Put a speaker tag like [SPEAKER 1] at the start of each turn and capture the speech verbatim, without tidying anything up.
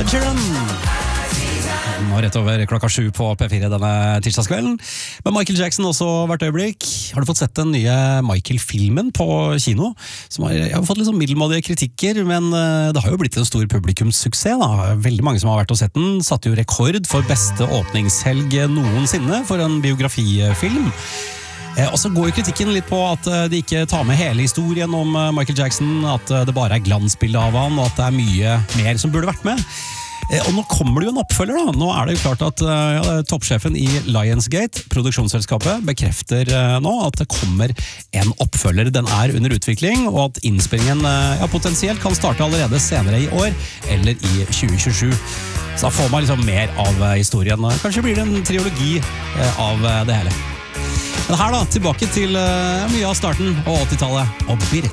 [SPEAKER 1] Ed Sheeran. Nå rett over klokka sju på P fire denne tirsdagskvelden. Men Michael Jackson også hvert øyeblikk. Har du fått sett den nye Michael-filmen på kino? Som har, jeg har fått litt sånn middelmådige kritikker, men det har jo blitt en stor publikumssuksess da. Veldig mange som har vært og sett den. Satte jo rekord for beste åpningshelg noensinne for en biografifilm. Og så går jo kritikken litt på at de ikke tar med hele historien om Michael Jackson, at det bare er glansbilde av han, og at det er mye mer som burde vært med. Og nå kommer det jo en oppfølger da. Nå er det jo klart at ja, toppsjefen i Lionsgate, produksjonsselskapet, bekrefter nå at det kommer en oppfølger. Den er under utvikling, og at innspillingen ja, potensielt kan starte allerede senere i år, eller i tjue tjuesju. Så da får man liksom mer av historien. Kanskje blir det en triologi av det hele. Men her da, tilbake til uh, mye av starten av åttitallet og Beat It.